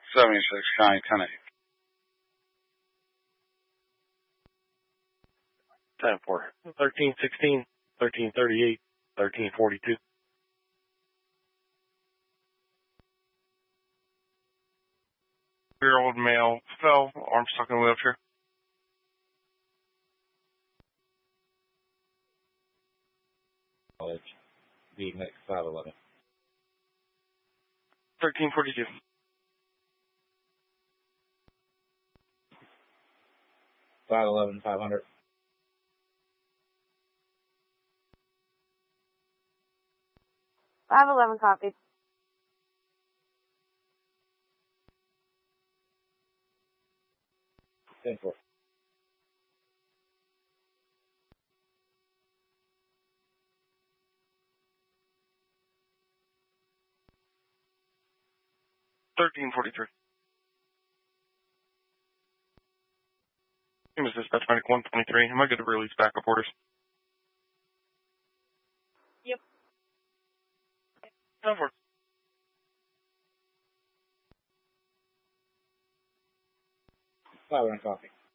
76 County 10-8. 10-4. 1316, 1338, 1342. Year-old male fell, arm stuck in a wheelchair. College. B next 511. 1342. $511, $500. $511 copied. $10-4. $1343. Team is dispatch medic 123. Am I good to release backup orders? Yep. 10-4. $500 coffee.